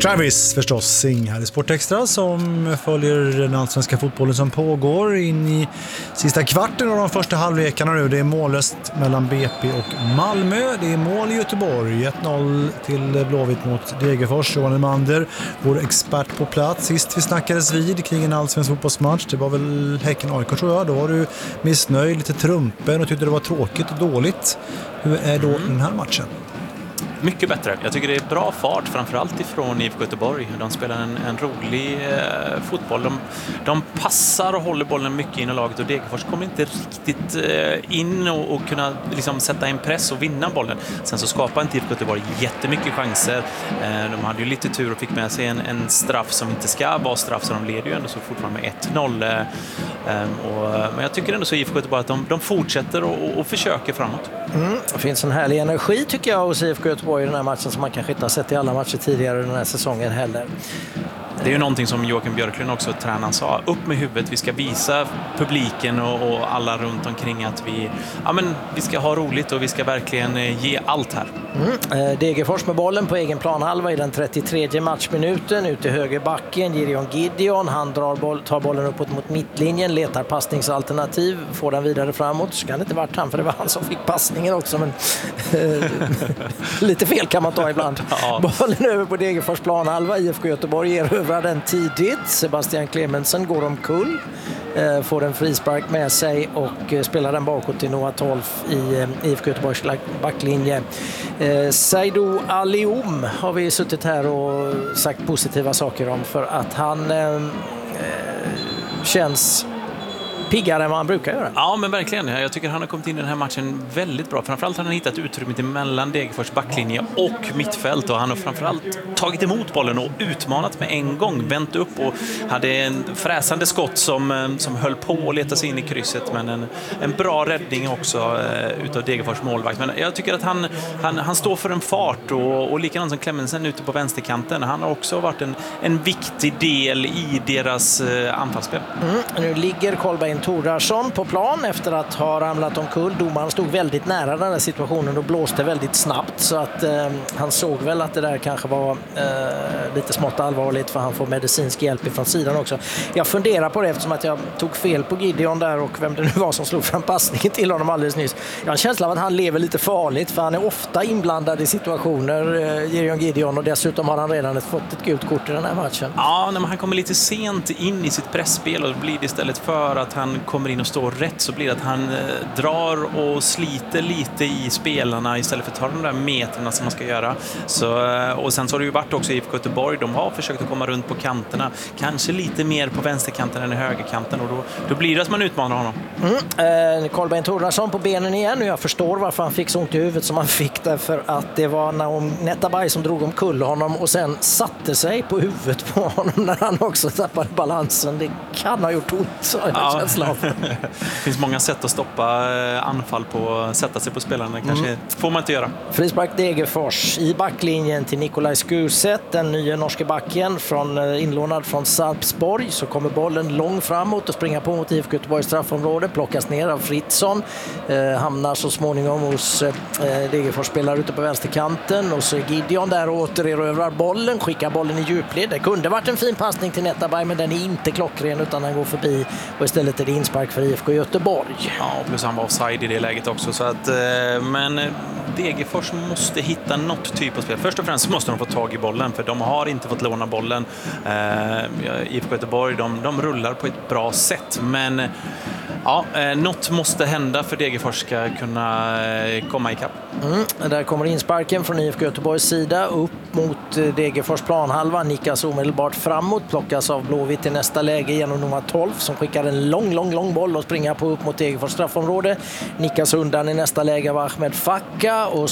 Travis förstås, Sing här i Sportextra som följer den allsvenska fotbollen som pågår in i sista kvarten av de första halvlekarna nu. Det är mållöst mellan BP och Malmö. Det är mål i Göteborg. 1-0 till Blåvitt mot Degerfors. Johan Elmander, vår expert på plats. Sist vi snackades vid kring en allsvensk fotbollsmatch, det var väl Häcken-AIK tror jag. Då var du missnöjd, lite trumpen och tyckte det var tråkigt och dåligt. Hur är då den här matchen? Mycket bättre. Jag tycker det är bra fart, framförallt ifrån IFK Göteborg. De spelar en rolig fotboll. De passar och håller bollen mycket in i laget och Degerfors kommer inte riktigt in och kunna liksom sätta en press och vinna bollen. Sen så skapar inte IFK Göteborg jättemycket chanser. De hade ju lite tur och fick med sig en straff som inte ska vara straff, så de leder ju ändå så fortfarande med 1-0. Men jag tycker ändå så IFK Göteborg att de fortsätter och försöker framåt. Det finns en härlig energi tycker jag hos IFK Göteborg i den här matchen som man kanske inte har sett i alla matcher tidigare den här säsongen heller. Det är ju någonting som Joakim Björklund också, tränaren, sa. Upp med huvudet, vi ska visa publiken och alla runt omkring att vi ska ha roligt och vi ska verkligen ge allt här. Degerfors med bollen på egen planhalva i den 33:e matchminuten. Ut i höger backen, Jirion Gideon. Han tar bollen uppåt mot mittlinjen, letar passningsalternativ, får den vidare framåt. Så kan det inte varit han, för det var han som fick passningen också. Men lite fel kan man ta ibland. Ja. Bollen över på Degerfors planhalva. IFK Göteborg erövrar den tidigt. Sebastian Clemensen går omkull. Får en frispark med sig och spelar den bakåt till Noah Tolf i IFK Göteborgs backlinje. Seydou Alioum har vi suttit här och sagt positiva saker om, för att han känns piggare än vad han brukar göra. Ja, men verkligen. Jag tycker han har kommit in i den här matchen väldigt bra. Framförallt har han hittat utrymmet mellan Degerfors backlinje och mittfält, och han har framförallt tagit emot bollen och utmanat med en gång, vänt upp och hade en fräsande skott som höll på att leta sig in i krysset, men en bra räddning också utav Degerfors målvakt. Men jag tycker att han står för en fart och likadant som Clemensen ute på vänsterkanten. Han har också varit en viktig del i deras anfallsspel. Nu ligger Kolbeinn Thordarson på plan efter att ha ramlat omkull. Domaren stod väldigt nära den här situationen och blåste väldigt snabbt, så att han såg väl att det där kanske var lite smått allvarligt, för han får medicinsk hjälp ifrån sidan också. Jag funderar på det eftersom att jag tog fel på Gideon där och vem det nu var som slog fram passningen till honom alldeles nyss. Jag har en känsla av att han lever lite farligt, för han är ofta inblandad i situationer, Jirion Gideon, och dessutom har han redan fått ett gult kort i den här matchen. Ja, men han kommer lite sent in i sitt pressspel, och blir det istället för att han kommer in och står rätt, så blir det att han drar och sliter lite i spelarna istället för att ta de där meterna som man ska göra. Och sen så har det ju varit också i IFK Göteborg, de har försökt att komma runt på kanterna, kanske lite mer på vänsterkanten än i högerkanten, och då blir det att man utmanar honom. Kolbeinn Thordarson på benen igen, och jag förstår varför han fick så ont i huvudet som han fick, därför att det var Naum Netabay som drog omkull honom och sen satte sig på huvudet på honom när han också tappade balansen. Det kan ha gjort ont, så jag känsla av. Det finns många sätt att stoppa anfall på, sätta sig på spelarna, kanske får man inte göra. Frispark Degerfors i backlinjen till Nikolaj Skuset, den nya norske backen inlånad från Sarpsborg. Så kommer bollen långt framåt och springer på mot IFK Göteborgs straffområde, plockas ner av Fritzson, hamnar så småningom hos Degerfors spelare ute på vänsterkanten, och så är Gideon där och återerövrar bollen, skickar bollen i djupled. Det kunde varit en fin passning till Netabay, men den är inte klockren utan den går förbi, och istället är det inspark för IFK Göteborg. Ja, plus han var offside i det läget också, så att, men Degerfors måste hitta något typ av spel. Först och främst måste de få tag i bollen, för de har inte fått låna bollen. IFK Göteborg, de rullar på ett bra sätt, men ja, något måste hända för Degerfors ska kunna komma ikapp. Där kommer insparken från IFK Göteborgs sida upp mot Degerfors planhalva. Nickas omedelbart framåt, plockas av Blåvitt i nästa läge genom nummer 12 som skickar en lång boll och springer på upp mot Degerfors straffområde. Nickas undan i nästa läge av Ahmed Facka, och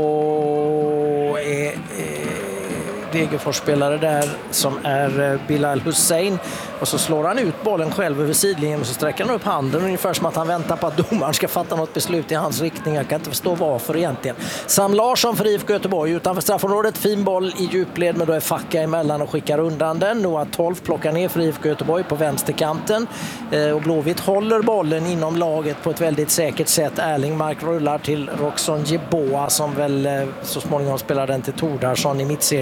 så är Degerfors-spelare där som är Bilal Hussein, och så slår han ut bollen själv över sidlinjen och så sträcker han upp handen ungefär som att han väntar på att domaren ska fatta något beslut i hans riktning. Jag kan inte förstå varför egentligen. Sam Larsson för IFK Göteborg utanför straffområdet, fin boll i djupled, men då är Facka emellan och skickar undan den. Noah Tolf plockar ner för IFK Göteborg på vänsterkanten, och Blåvitt håller bollen inom laget på ett väldigt säkert sätt. Erlingmark rullar till Roxon Jeboa som väl så småningom spelar den till Thordarson i mittcirkeln.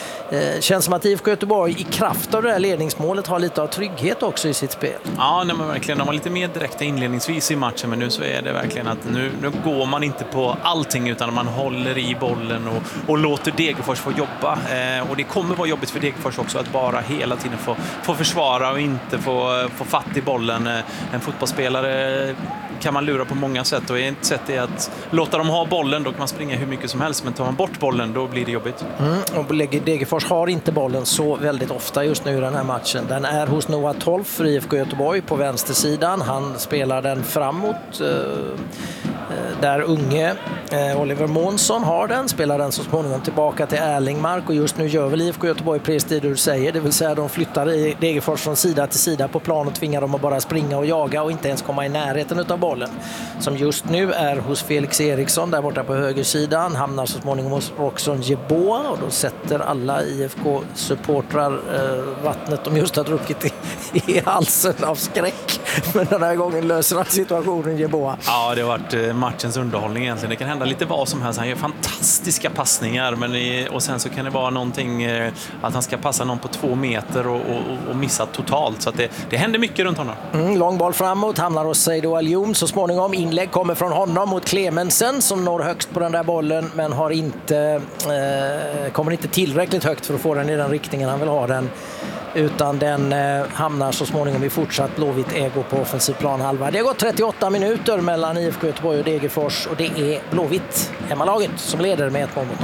Känns som att IFK Göteborg i kraft av det här ledningsmålet har lite av trygghet också i sitt spel. Ja, nej, men verkligen. De var lite mer direkta inledningsvis i matchen, men nu så är det verkligen att nu går man inte på allting utan man håller i bollen och låter Degerfors få jobba. Och det kommer vara jobbigt för Degerfors också att bara hela tiden få försvara och inte få fatt i bollen. En fotbollsspelare kan man lura på många sätt, och ett sätt är att låta dem ha bollen, då kan man springa hur mycket som helst, men tar man bort bollen då blir det jobbigt. Och Degerfors har inte bollen så väldigt ofta just nu i den här matchen. Den är hos Noah Tolf för IFK Göteborg på vänstersidan. Han spelar den framåt där unge Oliver Månsson har den, spelar den så småningom tillbaka till Erlingmark, och just nu gör väl IFK Göteborg precis det du säger, det vill säga de flyttar i Degerfors från sida till sida på plan och tvingar dem att bara springa och jaga och inte ens komma i närheten av bollen, som just nu är hos Felix Eriksson där borta på högersidan, hamnar så småningom hos Roxon Jeboa, och då sätter alla IFK-supportrar vattnet de just har druckit i halsen av skräck, men den här gången löser han situationen Jeboa. Ja, det har varit matchens underhållning egentligen. Det kan hända lite vad som helst. Han gör fantastiska passningar, och sen så kan det vara någonting att han ska passa någon på 2 meter och missa totalt. Så att det händer mycket runt honom. Lång boll framåt, hamnar hos Seydou Alioum så småningom. Inlägg kommer från honom mot Clemensen som når högst på den där bollen, men kommer inte tillräckligt högt för att få den i den riktningen han vill ha den. Utan den hamnar så småningom i fortsatt blåvitt ägo på offensiv planhalva. Det har gått 38 minuter mellan IFK Göteborg och Degerfors, och det är blåvitt hemmalaget som leder med 1-0 mot 0.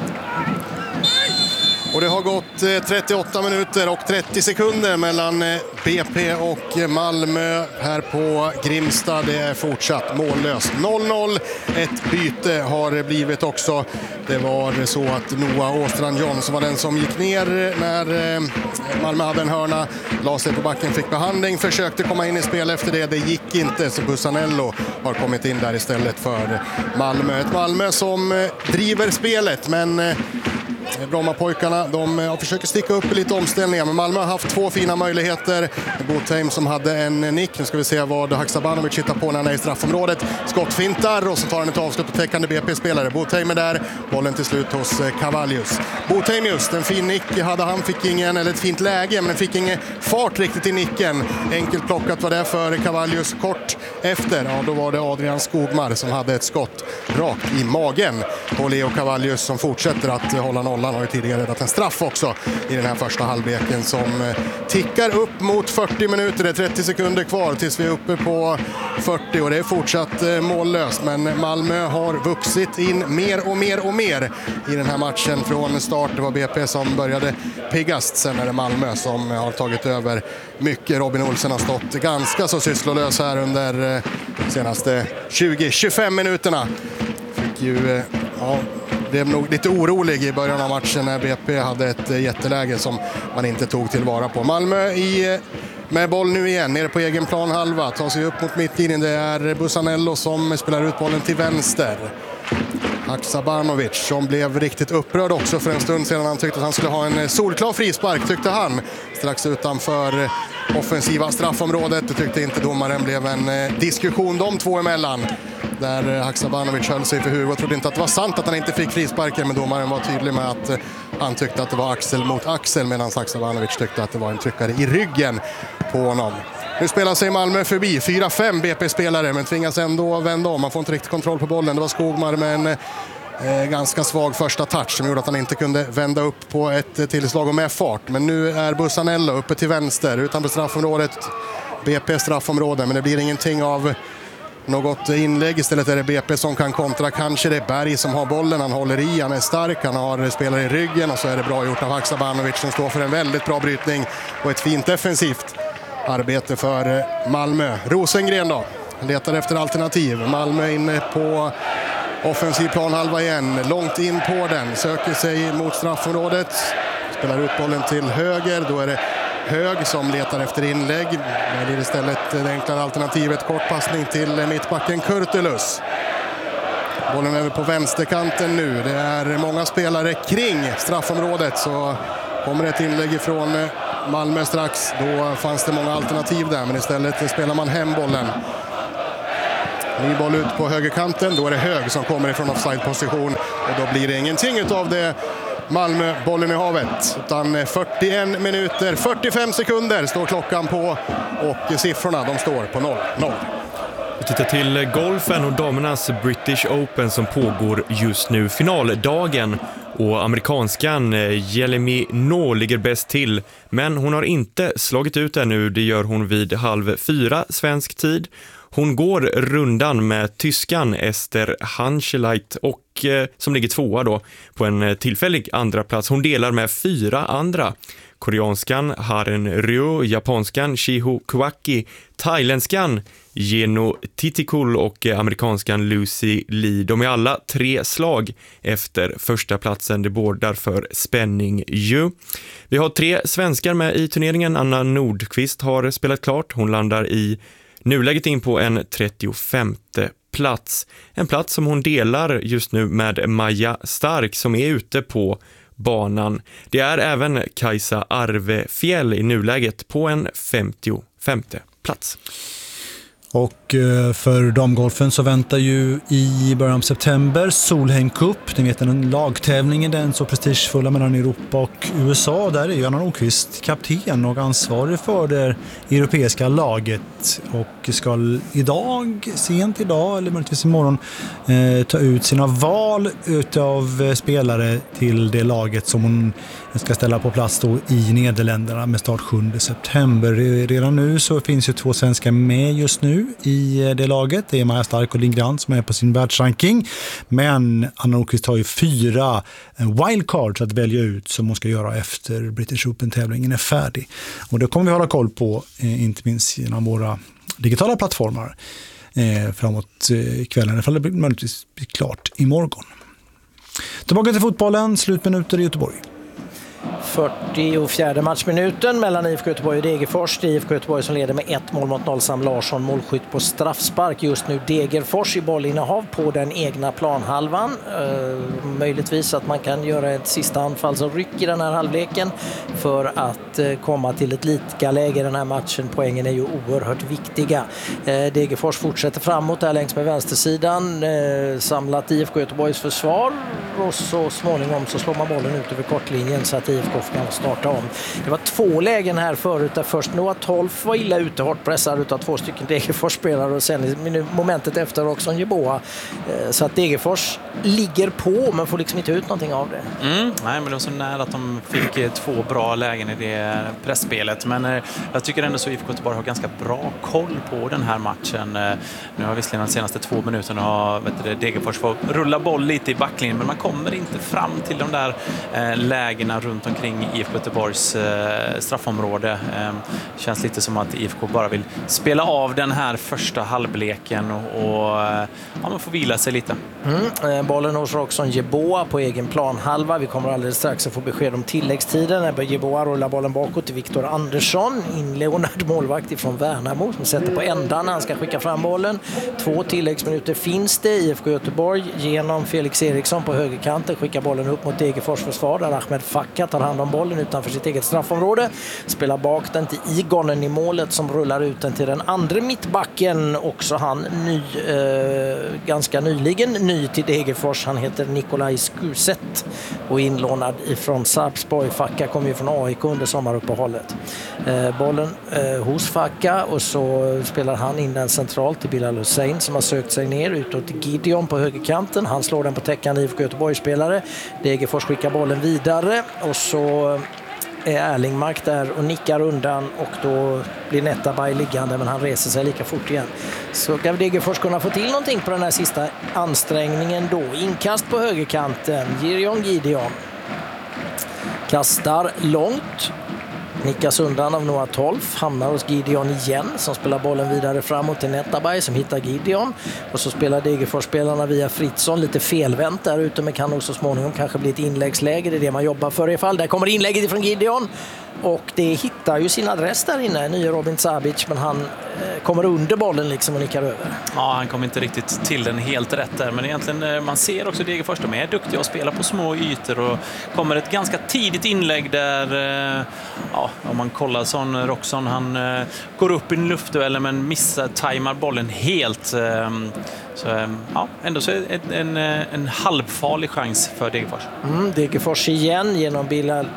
Och det har gått 38 minuter och 30 sekunder mellan BP och Malmö här på Grimsta. Det är fortsatt mållöst. 0-0. Ett byte har blivit också. Det var så att Noah Åstrand Johnsson var den som gick ner när Malmö hade en hörna. La sig på backen, fick behandling, försökte komma in i spel efter det. Det gick inte, så Bussanello har kommit in där istället för Malmö. Ett Malmö som driver spelet, men Brommapojkarna, de försöker sticka upp i lite omställningar, men Malmö har haft 2 fina möjligheter. Botheim som hade en nick. Nu ska vi se vad Haksabanovic hittar på när han är i straffområdet. Skottfintar, och så tar han ett avslut på täckande BP-spelare. Botheim är där, bollen till slut hos Cavallius. Botheim just, en fin nick hade han, fick ingen, eller ett fint läge, men fick ingen fart riktigt i nicken. Enkelt plockat var det för Cavallius. Kort efter, ja, då var det Adrian Skogmar som hade ett skott rakt i magen på Leo Cavallius, som fortsätter att hålla nollan. Har ju tidigare räddat en straff också i den här första halvleken som tickar upp mot 40 minuter. Det är 30 sekunder kvar tills vi är uppe på 40, och det är fortsatt mållöst. Men Malmö har vuxit in mer och mer och mer i den här matchen från start. Det var BP som började piggast, sen är det Malmö som har tagit över mycket. Robin Olsen har stått ganska så sysslolös här under senaste 20-25 minuterna. Fick ju, blev nog lite orolig i början av matchen när BP hade ett jätteläge som man inte tog tillvara på. Malmö med boll nu igen, nere på egen plan halva, tar sig upp mot mittlinjen. Det är Bussanello som spelar ut bollen till vänster. Haksabanovic som blev riktigt upprörd också för en stund sedan. Han tyckte att han skulle ha en solklar frispark, tyckte han, strax utanför offensiva straffområdet. Det tyckte inte domaren. Blev en diskussion de två emellan, där Haksabanovic höll sig för huvudet och trodde inte att det var sant att han inte fick frisparken, men domaren var tydlig med att han tyckte att det var axel mot axel, medan Haksabanovic tyckte att det var en tryckare i ryggen på honom. Nu spelar sig Malmö förbi 4-5 BP-spelare, men tvingas ändå vända om. Man får inte riktigt kontroll på bollen. Det var Skogmar med en ganska svag första touch som gjorde att han inte kunde vända upp på ett tillslag och med fart. Men nu är Bussanello uppe till vänster utanför straffområdet. BP straffområde, men det blir ingenting av något inlägg. Istället är det BP som kan kontra. Kanske det är Berg som har bollen. Han håller i, han är stark, han har spelare i ryggen, och så är det bra gjort av Haksabanovic som står för en väldigt bra brytning och ett fint defensivt arbete för Malmö. Rosengren då letar efter alternativ. Malmö inne på offensiv planhalva igen. Långt in på den. Söker sig mot straffområdet. Spelar ut bollen till höger. Då är det Hög som letar efter inlägg. Det blir istället det enklare alternativet. Kortpassning till mittbacken Kurtulus. Bollen över på vänsterkanten nu. Det är många spelare kring straffområdet, så kommer ett inlägg ifrån Malmö strax. Då fanns det många alternativ där, men istället spelar man hem bollen. Ny boll ut på högerkanten. Då är det Hög som kommer ifrån offside-position. Och då blir det ingenting utav det Malmö bollen i havet. Utan 41 minuter, 45 sekunder står klockan på. Och siffrorna de står på 0-0. Vi tittar till golfen och damernas British Open som pågår just nu. Finaldagen och amerikanskan Jelemy Noh ligger bäst till. Men hon har inte slagit ut ännu. Det gör hon vid 3:30 svensk tid. Hon går rundan med tyskan Esther Hanseleit och som ligger tvåa då på en tillfällig andra plats. Hon delar med 4 andra. Koreanskan Haren Ryo, japanskan Shiho Kawaki, thailändskan Geno Titikul och amerikanskan Lucy Lee. De är alla 3 slag efter första platsen. Det bådar för spänning ju. Vi har 3 svenskar med i turneringen. Anna Nordqvist har spelat klart. Hon landar i nuläget in på en 35:e plats. En plats som hon delar just nu med Maja Stark som är ute på banan. Det är även Kajsa Arvefjäll i nuläget på en 55:e plats. Och för damgolfen så väntar ju i början av september Solheim Cup. Ni vet den lagtävlingen, den så prestigefulla mellan Europa och USA. Där är ju Anna Nordqvist kapten och ansvarig för det europeiska laget. Och ska sent idag eller möjligtvis imorgon ta ut sina val utav spelare till det laget som hon ska ställa på plats då i Nederländerna med start 7 september. Redan nu så finns ju 2 svenskar med just nu i det laget. Det är Maja Stark och Lindgren som är på sin världsranking. Men Anna Nordqvist har ju 4 wildcards att välja ut som hon ska göra efter British Open-tävlingen är färdig. Och det kommer vi hålla koll på, inte minst genom våra digitala plattformar framåt kvällen. Ifall det blir möjligtvis klart imorgon. Tillbaka till fotbollen, slutminuter i Göteborg. 44 matchminuten mellan IFK Göteborg och Degerfors. IFK Göteborg som leder med 1-0 Sam Larsson, målskytt på straffspark. Just nu Degerfors i bollinnehav på den egna planhalvan. Möjligtvis att man kan göra ett sista anfallsryck i den här halvleken för att komma till ett likaläge i den här matchen. Poängen är ju oerhört viktiga. Degerfors fortsätter framåt där längs med vänstersidan. Samlat IFK Göteborgs försvar och så småningom så slår man bollen ut över kortlinjen så att IFK kan starta om. Det var 2 lägen här förut där först Noah Tolf var illa ute, hårt pressad utav 2 stycken Degerfors-spelare och sen i momentet efter också en Jeboa. Så att Degerfors ligger på men får liksom inte ut någonting av det. Nej, men det var så nära att de fick 2 bra lägen i det pressspelet. Men jag tycker ändå så IFK Göteborg har ganska bra koll på den här matchen. Nu har visserligen de senaste 2 minuterna har Degerfors fått rulla boll lite i backlinjen, men man kommer inte fram till de där lägena runt omkring IFK Göteborgs straffområde. Känns lite som att IFK bara vill spela av den här första halvleken och man får vila sig lite. Bollen hos Roxon Jeboa på egen planhalva. Vi kommer alldeles strax att få besked om tilläggstiden. När Jeboa rullar bollen bakåt till Viktor Andersson. Inleonad målvakt ifrån Värnamo som sätter på ändan när han ska skicka fram bollen. 2 tilläggsminuter finns det. IFK Göteborg genom Felix Eriksson på högerkanten skickar bollen upp mot Degerfors försvar där Ahmed Facka tar hand om bollen utanför sitt eget straffområde. Spelar bak den till Igonen i målet som rullar ut den till den andra mittbacken. Också han ganska nyligen ny till Degerfors. Han heter Nikolaj Skuset och inlånad ifrån Sarpsborg. Facka kommer ju från AIK under sommaruppehållet. Bollen hos Facka och så spelar han in den centralt till Bilal Hussein som har sökt sig ner utåt till Gideon på högerkanten. Han slår den på täckande IFK Göteborg-spelare. Degerfors skickar bollen vidare och så är Erlingmark där och nickar undan och då blir Netabay liggande men han reser sig lika fort igen. Så kan Degerfors kunna få till någonting på den här sista ansträngningen då. Inkast på högerkanten, Gideon kastar långt. Nickas undan av Noah Tolf, hamnar hos Gideon igen som spelar bollen vidare framåt till Netabay som hittar Gideon och så spelar Degerfors-spelarna via Fritzson lite felvänt där ute men kan nog så småningom kanske bli ett inläggsläge, det är det man jobbar för i alla fall. Där kommer inlägget ifrån Gideon och det hittar ju sin adress där inne, nya Robin Sabic, men han kommer under bollen liksom och nickar över. Ja, han kommer inte riktigt till den helt rätt där, men egentligen man ser också Degerfors, de är duktiga att spela på små ytor och kommer ett ganska tidigt inlägg där Om man kollar sån Roxon, han går upp i en luftduell men tajmar bollen helt. Ändå så är det en halvfarlig chans för Degerfors. Degerfors igen genom Bilal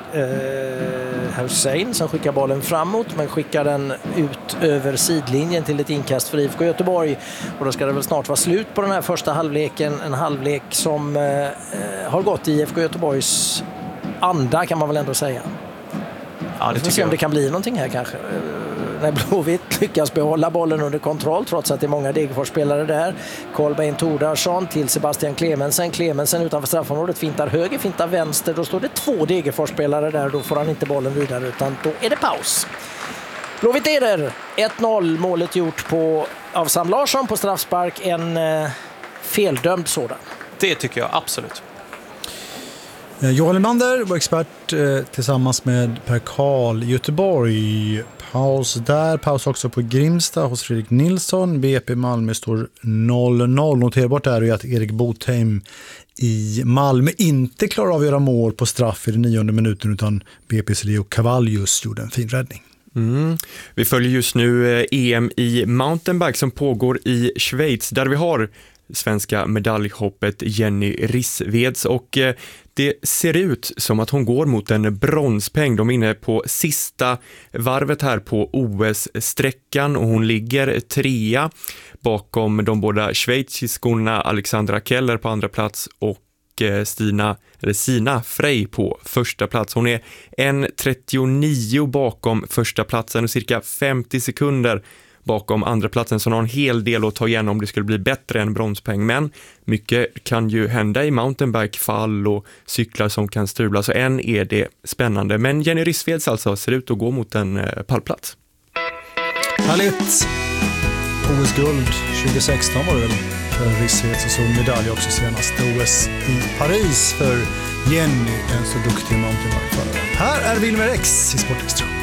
Hussein som skickar bollen framåt men skickar den ut över sidlinjen till ett inkast för IFK Göteborg. Och då ska det väl snart vara slut på den här första halvleken. En halvlek som har gått i IFK Göteborgs anda kan man väl ändå säga. Ja, det får se om det kan bli någonting här kanske. När Blåvitt lyckas behålla bollen under kontroll trots att det är många Degerfors-spelare där. Kolbeinn Tordarsson till Sebastian Clemensen. Clemensen utanför straffområdet fintar höger, fintar vänster. Då står det 2 Degerfors-spelare där. Då får han inte bollen vidare utan då är det paus. Blåvitt leder 1-0. Målet gjort av Sam Larsson på straffspark. En feldömd sådan. Det tycker jag absolut. Johan Lemander var expert tillsammans med Per Karl i Göteborg. Paus där, paus också på Grimsta hos Fredrik Nilsson. BP Malmö står 0-0. Noterbart är ju att Erik Botheim i Malmö inte klarar av att göra mål på straff i den 9:e minuten utan BP's Leo Cavallius gjorde en fin räddning. Vi följer just nu EM i mountainbike som pågår i Schweiz där vi har svenska medaljhoppet Jenny Rissveds och det ser ut som att hon går mot en bronspeng. De är inne på sista varvet här på OS-sträckan och hon ligger 3 bakom de båda schweiziskorna Alexandra Keller på andra plats och Sina Frey på första plats. Hon är 1:39 bakom första platsen och cirka 50 sekunder bakom andra platsen, så hon har en hel del att ta igen om det skulle bli bättre än bronspeng. Men mycket kan ju hända i mountainbike-fall och cyklar som kan strula, så än är det spännande. Men Jenny Rissveds alltså ser ut att gå mot en pallplats. Härligt! OS-guld 2016 var det väl för Rissveds och så medalj också senast. OS i Paris för Jenny, en så duktig mountainbike-förare. Här är Wilmer X i Sportextra.